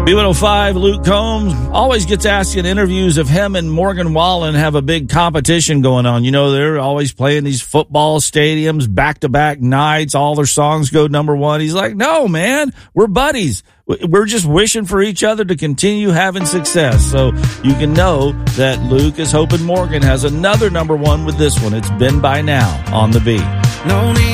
B105, Luke Combs always gets asked in interviews if him and Morgan Wallen have a big competition going on. You know, they're always playing these football stadiums, back-to-back nights. All their songs go number one. He's like, no, man, we're buddies. We're just wishing for each other to continue having success. So you can know that Luke is hoping Morgan has another number one with this one. It's Been By Now on the B. No need